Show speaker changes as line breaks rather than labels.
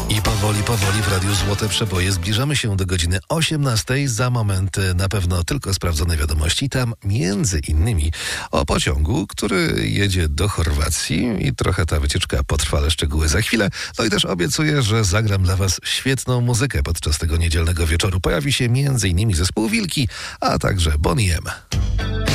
I powoli w Radiu Złote Przeboje zbliżamy się do godziny 18. Za moment na pewno tylko sprawdzone wiadomości. Tam między innymi o pociągu, który jedzie do Chorwacji i trochę ta wycieczka potrwa, ale szczegóły za chwilę. No i też obiecuję, że zagram dla Was świetną muzykę podczas tego niedzielnego wieczoru. Pojawi się między innymi zespół Wilki, a także Boney M.